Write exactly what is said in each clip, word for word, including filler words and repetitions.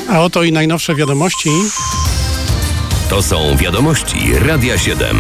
A oto i najnowsze wiadomości. To są wiadomości Radia siedem.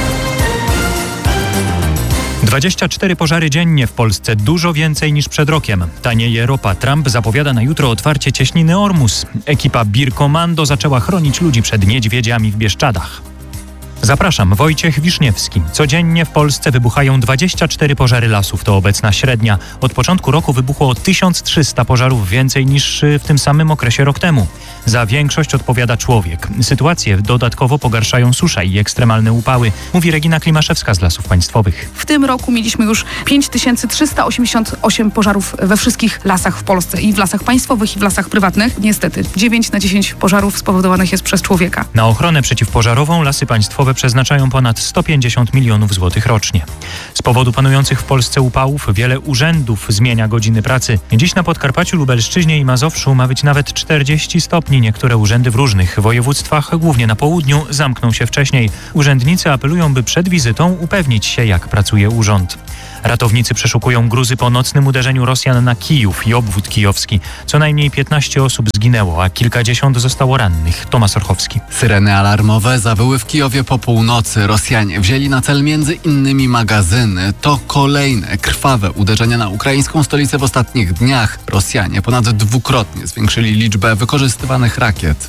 dwadzieścia cztery pożary dziennie w Polsce, dużo więcej niż przed rokiem. Tanieje ropa. Trump zapowiada na jutro otwarcie cieśniny Ormus. Ekipa Bir Komando zaczęła chronić ludzi przed niedźwiedziami w Bieszczadach. Zapraszam, Wojciech Wiszniewski. Codziennie w Polsce wybuchają dwadzieścia cztery pożary lasów, to obecna średnia. Od początku roku wybuchło tysiąc trzysta pożarów, więcej niż w tym samym okresie rok temu. Za większość odpowiada człowiek. Sytuację dodatkowo pogarszają susza i ekstremalne upały, mówi Regina Klimaszewska z Lasów Państwowych. W tym roku mieliśmy już pięć tysięcy trzysta osiemdziesiąt osiem pożarów we wszystkich lasach w Polsce, i w lasach państwowych, i w lasach prywatnych. Niestety, dziewięć na dziesięć pożarów spowodowanych jest przez człowieka. Na ochronę przeciwpożarową Lasy Państwowe przeznaczają ponad sto pięćdziesiąt milionów złotych rocznie. Z powodu panujących w Polsce upałów wiele urzędów zmienia godziny pracy. Dziś na Podkarpaciu, Lubelszczyźnie i Mazowszu ma być nawet czterdzieści stopni. Niektóre urzędy w różnych województwach, głównie na południu, zamkną się wcześniej. Urzędnicy apelują, by przed wizytą upewnić się, jak pracuje urząd. Ratownicy przeszukują gruzy po nocnym uderzeniu Rosjan na Kijów i obwód kijowski. Co najmniej piętnaście osób zginęło, a kilkadziesiąt zostało rannych. Tomasz Orchowski. Syreny alarmowe zawyły w Kijowie po północy. Rosjanie wzięli na cel między innymi magazyny. To kolejne krwawe uderzenia na ukraińską stolicę w ostatnich dniach. Rosjanie ponad dwukrotnie zwiększyli liczbę wykorzystywanych rakiet.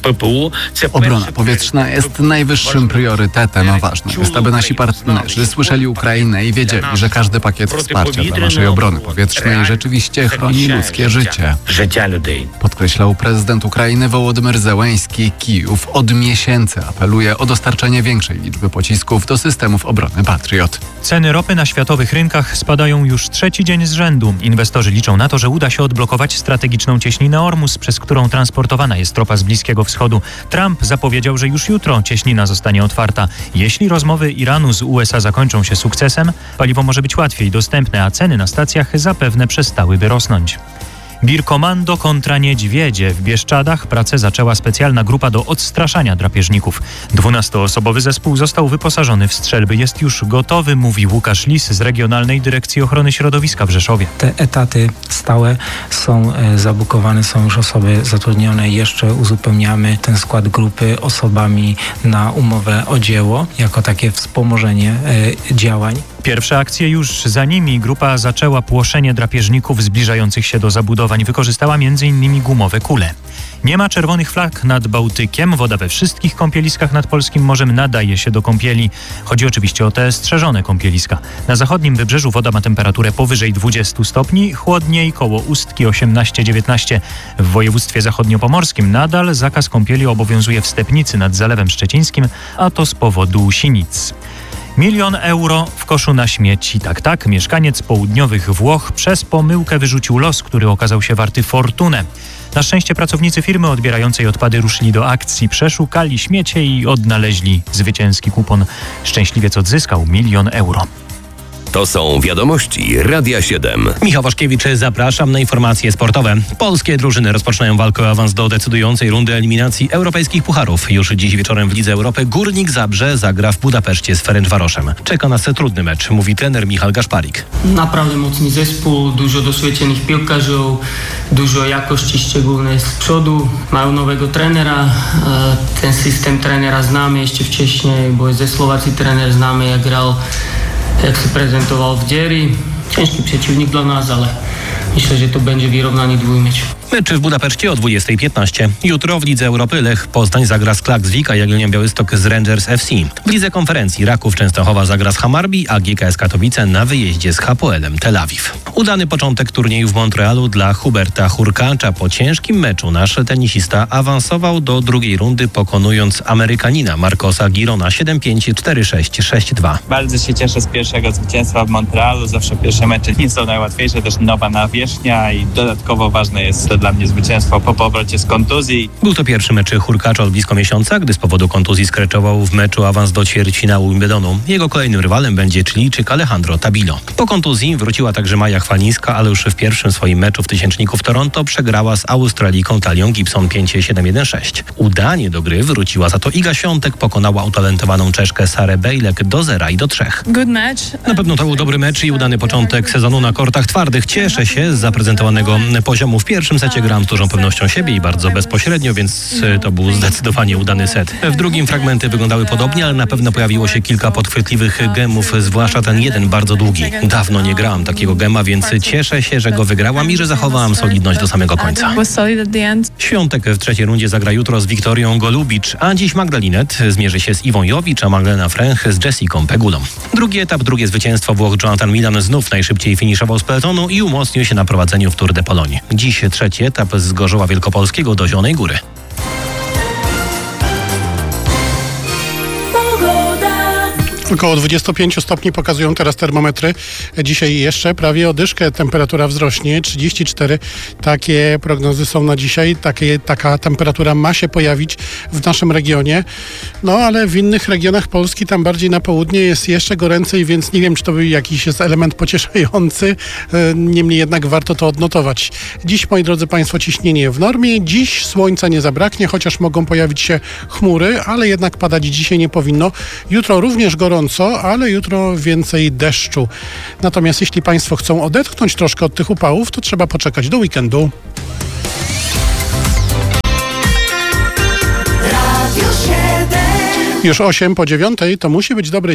Obrona powietrzna jest najwyższym priorytetem. Ważne jest, aby nasi partnerzy słyszeli Ukrainę i wiedzieli, że każdy pakiet wsparcia dla naszej obrony powietrznej rzeczywiście chroni ludzkie życie. Podkreślał prezydent Ukrainy Wołodymyr Zełenski. Kijów od miesięcy apeluje o dostarczenie większej liczby pocisków do systemów obrony Patriot. Ceny ropy na światowych rynkach spadają już trzeci dzień z rzędu. Inwestorzy liczą na to, że uda się odblokować strategiczną cieśninę Ormus, przez którą transportowana jest ropa z Bliskiego Wschodu. Trump zapowiedział, że już jutro cieśnina zostanie otwarta. Jeśli rozmowy Iranu z U S A zakończą się sukcesem, paliwo może być łatwiej dostępne, a ceny na stacjach zapewne przestałyby rosnąć. Bir Komando kontra niedźwiedzie. W Bieszczadach pracę zaczęła specjalna grupa do odstraszania drapieżników. Dwunastoosobowy zespół został wyposażony w strzelby. Jest już gotowy, mówi Łukasz Lis z Regionalnej Dyrekcji Ochrony Środowiska w Rzeszowie. Te etaty stałe są e, zabukowane, są już osoby zatrudnione. Jeszcze uzupełniamy ten skład grupy osobami na umowę o dzieło, jako takie wspomożenie e, działań. Pierwsze akcje już za nimi. Grupa zaczęła płoszenie drapieżników zbliżających się do zabudowań. Wykorzystała między innymi gumowe kule. Nie ma czerwonych flag nad Bałtykiem. Woda we wszystkich kąpieliskach nad polskim morzem nadaje się do kąpieli. Chodzi oczywiście o te strzeżone kąpieliska. Na zachodnim wybrzeżu woda ma temperaturę powyżej dwudziestu stopni, chłodniej koło Ustki osiemnaście dziewiętnaście. W województwie zachodniopomorskim nadal zakaz kąpieli obowiązuje w Stepnicy nad Zalewem Szczecińskim, a to z powodu sinic. Milion euro w koszu na śmieci. Tak, tak, mieszkaniec południowych Włoch przez pomyłkę wyrzucił los, który okazał się warty fortunę. Na szczęście pracownicy firmy odbierającej odpady ruszyli do akcji, przeszukali śmiecie i odnaleźli zwycięski kupon. Szczęśliwiec odzyskał milion euro. To są wiadomości Radia siedem. Michał Waszkiewicz, zapraszam na informacje sportowe. Polskie drużyny rozpoczynają walkę o awans do decydującej rundy eliminacji europejskich pucharów. Już dziś wieczorem w Lidze Europy Górnik Zabrze zagra w Budapeszcie z Ferencvaroszem. Czeka nas trudny mecz, mówi trener Michał Gaszparik. Naprawdę mocny zespół, dużo doświadczonych piłkarzy, dużo jakości szczególnie z przodu. Mają nowego trenera, ten system trenera znamy jeszcze wcześniej, bo ze Słowacji trener znamy, jak grał, jak się prezentował w Dzieri. Ciężki przeciwnik dla nas, ale myślę, że to będzie wyrównany dwójmecz. Mecz w Budapeszcie o dwudziestej piętnaście. Jutro w Lidze Europy Lech Poznań zagra z Klaksvik, a Jagiellonia Białystok z Rangers F C. W Lidze Konferencji Raków Częstochowa zagra z Hammarby, a G K S Katowice na wyjeździe z Hapoelem Tel Awiw. Udany początek turnieju w Montrealu dla Huberta Hurkacza. Po ciężkim meczu nasz tenisista awansował do drugiej rundy, pokonując Amerykanina Marcosa Girona siedem pięć, cztery sześć, sześć dwa. Bardzo się cieszę z pierwszego zwycięstwa w Montrealu. Zawsze pierwsze mecze nie są najłatwiejsze, też nowa nawierzchnia i dodatkowo ważne jest to dla mnie zwycięstwo po powrocie z kontuzji. Był to pierwszy mecz Hurkacza od blisko miesiąca, gdy z powodu kontuzji skreczował w meczu awans do ćwierćfinału Wimbledonu. Jego kolejnym rywalem będzie Chilijczyk Alejandro Tabilo. Po kontuzji wróciła także Maja Chwalińska, ale już w pierwszym swoim meczu w tysięczniku w Toronto przegrała z Australijką Talią Gibson pięć siedem jeden sześć. Udanie do gry wróciła za to Iga Świątek, pokonała utalentowaną Czeszkę Sarę Bejlek do zera i do trzech. Good match. Na pewno to był dobry mecz i udany początek sezonu na kortach twardych. Cieszę się z zaprezentowanego poziomu w pierwszym secie. secie gram z dużą pewnością siebie i bardzo bezpośrednio, więc to był zdecydowanie udany set. W drugim fragmenty wyglądały podobnie, ale na pewno pojawiło się kilka podchwytliwych gemów, zwłaszcza ten jeden bardzo długi. Dawno nie grałam takiego gema, więc cieszę się, że go wygrałam i że zachowałam solidność do samego końca. Świątek w trzeciej rundzie zagra jutro z Wiktorią Golubicz, a dziś Magdalinet zmierzy się z Iwą Jowicz, a Magdalena Fręch z Jessiką Pegulą. Drugi etap, drugie zwycięstwo Włoch Jonathan Milan znów najszybciej finiszował z peletonu i umocnił się na prowadzeniu w Tour de Pologne. Dziś trzeci etap z Gorzoła Wielkopolskiego do Zielonej Góry. Około dwadzieścia pięć stopni pokazują teraz termometry. Dzisiaj jeszcze prawie o dyszkę temperatura wzrośnie. trzydzieści cztery. Takie prognozy są na dzisiaj. Takie, taka temperatura ma się pojawić w naszym regionie. No ale w innych regionach Polski, tam bardziej na południe jest jeszcze goręcej, więc nie wiem, czy to był jakiś jest element pocieszający. Niemniej jednak warto to odnotować. Dziś, moi drodzy Państwo, ciśnienie w normie. Dziś słońca nie zabraknie, chociaż mogą pojawić się chmury, ale jednak padać dzisiaj nie powinno. Jutro również gorąco, ale jutro więcej deszczu. Natomiast jeśli Państwo chcą odetchnąć troszkę od tych upałów, to trzeba poczekać do weekendu. Już osiem po dziewiątej, to musi być dobry